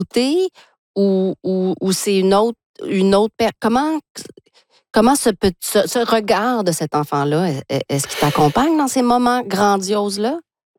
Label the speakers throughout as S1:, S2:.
S1: côté ou c'est une autre comment ce regard de cet enfant-là, est-ce qu'il t'accompagne dans ces moments grandioses-là?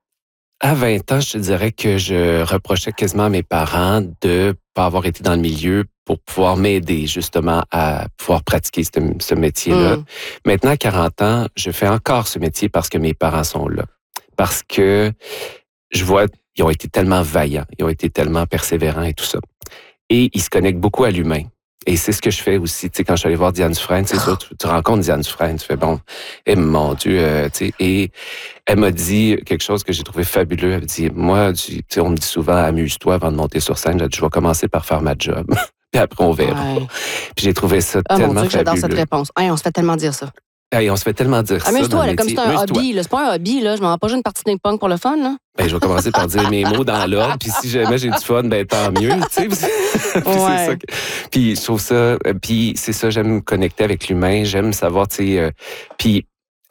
S2: À 20 ans, je te dirais que je reprochais quasiment à mes parents de pas avoir été dans le milieu pour pouvoir m'aider justement à pouvoir pratiquer ce métier-là. Maintenant, à 40 ans, je fais encore ce métier parce que mes parents sont là. Parce que je vois, ils ont été tellement vaillants, ils ont été tellement persévérants et tout ça. Et ils se connectent beaucoup à l'humain. Et c'est ce que je fais aussi, tu sais, quand je suis allé voir Diane Dufresne, c'est sûr, tu rencontres Diane Dufresne, tu fais bon, et mon Dieu, tu sais, et elle m'a dit quelque chose que j'ai trouvé fabuleux. Elle dit, moi, tu sais, on me dit souvent, amuse-toi avant de monter sur scène. Je vais commencer par faire ma job. Puis après, on verra.
S1: Ouais.
S2: Puis j'ai trouvé ça
S1: Ah,
S2: tellement
S1: mon Dieu, que j'adore cette
S2: fabuleux.
S1: réponse. Hey, on se fait tellement dire ça.
S2: Hey, on se fait tellement dire ça dans
S1: Amuse-toi,
S2: le
S1: là, comme
S2: métier.
S1: c'est un
S2: Amuse-toi.
S1: hobby. Là. C'est pas un hobby. Là. Je m'en vais pas jouer une partie de ping-pong pour le fun. Là.
S2: Ben, je vais commencer par dire mes mots dans l'ordre, puis si jamais j'ai du fun, ben tant mieux, tu sais. Puis
S1: Ouais.
S2: c'est ça. Puis je trouve ça, puis c'est ça, j'aime me connecter avec l'humain, j'aime savoir, tu sais, puis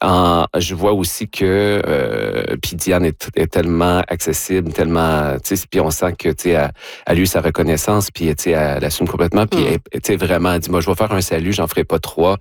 S2: je vois aussi que puis Diane est tellement accessible, tellement, tu sais, puis on sent que, tu sais, elle a eu sa reconnaissance, puis tu sais, elle assume complètement, puis tu sais, vraiment, elle dit, moi, je vais faire un salut, j'en ferai pas trois.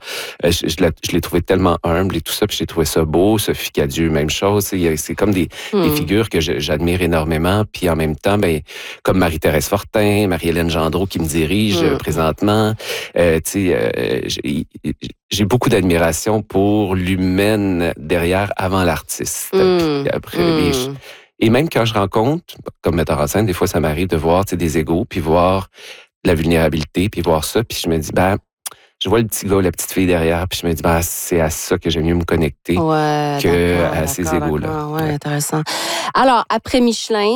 S2: Je l'ai trouvé tellement humble et tout ça, puis j'ai trouvé ça beau. Sophie Cadieux, même chose. C'est comme des figures que j'admire énormément, puis en même temps, ben, comme Marie-Thérèse Fortin, Marie-Hélène Gendreau qui me dirige présentement, tu sais, j'ai beaucoup d'admiration pour l'humaine derrière avant l'artiste. Puis après, et même quand je rencontre, comme metteur en scène, des fois ça m'arrive de voir, tu sais, des égos, puis voir la vulnérabilité, puis voir ça, puis je me dis, ben, je vois le petit gars, la petite fille derrière, puis je me dis, ben, c'est à ça que j'aime mieux me connecter que à ces égos-là.
S1: Ouais, intéressant. Alors, après Michelin,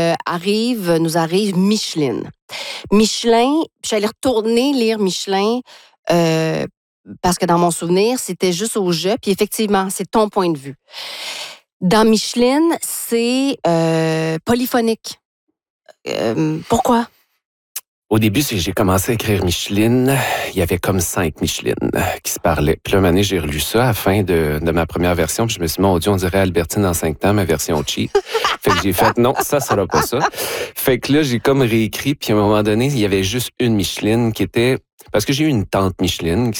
S1: nous arrive Micheline. Michelin, je suis allée retourner lire Michelin parce que dans mon souvenir, c'était juste au jeu, puis effectivement, c'est ton point de vue. Dans Micheline, c'est polyphonique. Pourquoi?
S2: Au début, j'ai commencé à écrire Micheline. Il y avait comme 5 Michelines qui se parlaient. Puis là, une année, j'ai relu ça à la fin de ma première version. Puis je me suis dit, mon Dieu, on dirait Albertine en 5 temps, ma version cheap. Fait que j'ai fait, non, ça sera pas ça. Fait que là, j'ai comme réécrit. Puis à un moment donné, il y avait juste une Micheline qui était... Parce que j'ai eu une tante Micheline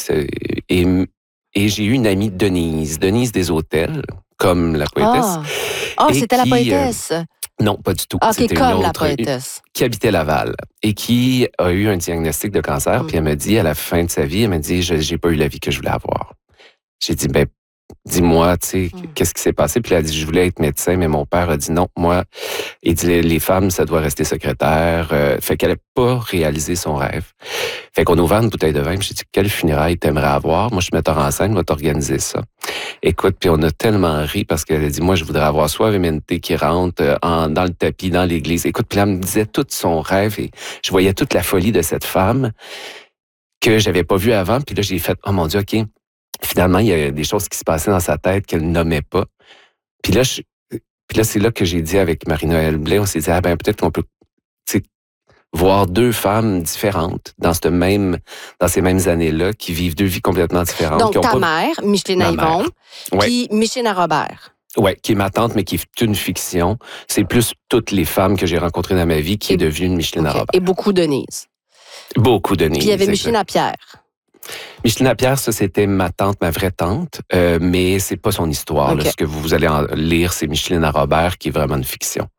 S2: et j'ai eu une amie Denise des hôtels, comme la poétesse.
S1: C'était la poétesse.
S2: Non, pas du tout.
S1: OK,
S2: c'était
S1: comme
S2: une autre,
S1: la poétesse.
S2: Qui habitait Laval et qui a eu un diagnostic de cancer. Puis elle m'a dit, à la fin de sa vie, elle m'a dit, j'ai pas eu la vie que je voulais avoir. J'ai dit, ben, dis-moi, tu sais, qu'est-ce qui s'est passé? Puis elle a dit, je voulais être médecin, mais mon père a dit non, moi, il dit, les femmes, ça doit rester secrétaire. Fait qu'elle n'a pas réalisé son rêve. Fait qu'on a ouvert une bouteille de vin, puis j'ai dit, quelle funérailles t'aimerais avoir? Moi, je suis metteur en scène, je vais t'organiser ça. Écoute, puis on a tellement ri parce qu'elle a dit, moi, je voudrais avoir soit Véménité qui rentre dans le tapis, dans l'église. Écoute, puis elle me disait tout son rêve et je voyais toute la folie de cette femme que j'avais pas vue avant. Puis là, j'ai fait, oh mon Dieu, OK. Finalement, il y a des choses qui se passaient dans sa tête qu'elle nommait pas. Puis là, c'est là que j'ai dit avec Marie-Noëlle Blais, on s'est dit, ah ben peut-être qu'on peut, tu sais, voir 2 femmes différentes dans ces mêmes années-là, qui vivent 2 vies complètement différentes.
S1: Donc, ta mère, Micheline Yvon, puis Micheline Robert.
S2: Oui, qui est ma tante, mais qui est une fiction. C'est plus toutes les femmes que j'ai rencontrées dans ma vie qui est devenue une Micheline Robert.
S1: Et beaucoup Denise.
S2: Beaucoup Denise.
S1: Puis il y avait Micheline Lapierre.
S2: Micheline Lapierre, ça, c'était ma tante, ma vraie tante, mais c'est pas son histoire. Là. Ce que vous allez lire, c'est Micheline Robert, qui est vraiment une fiction.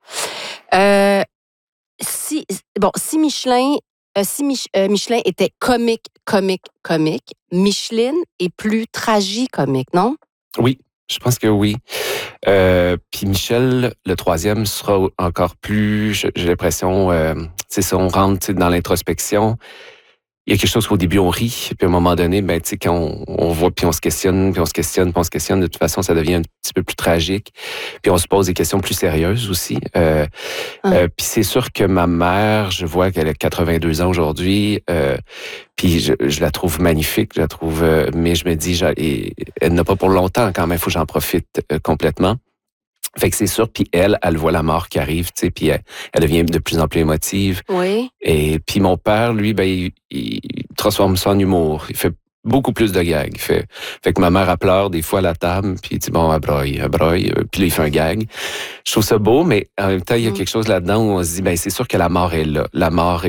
S1: Si Michelin était comique, Micheline est plus tragicomique, non?
S2: Oui, je pense que oui. Puis Michel, le 3e, sera encore plus, j'ai l'impression, tu sais, on rentre dans l'introspection. Il y a quelque chose qu'au début, on rit, puis à un moment donné, ben, tu sais, quand on voit, puis on se questionne, de toute façon, ça devient un petit peu plus tragique. Puis on se pose des questions plus sérieuses aussi. Puis c'est sûr que ma mère, je vois qu'elle a 82 ans aujourd'hui, puis je la trouve magnifique, mais je me dis, elle n'a pas pour longtemps quand même, il faut que j'en profite complètement. Fait que c'est sûr, puis elle voit la mort qui arrive, tu sais, puis elle devient de plus en plus émotive.
S1: Oui.
S2: Et puis mon père, lui, ben, il transforme ça en humour. Il fait beaucoup plus de gags. Fait que ma mère, elle pleure des fois à la table, puis il dit, bon, elle broye. Puis là, il fait un gag. Je trouve ça beau, mais en même temps, il y a quelque chose là-dedans où on se dit, ben c'est sûr que la mort est là. La mort